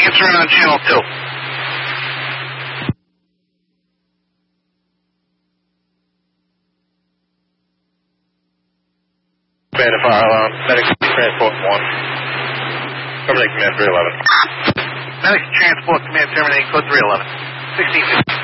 answer on channel 2. Command fire alarm. Medic transport 1. Terminate command 311. Medic transport command terminating code 311. 1650.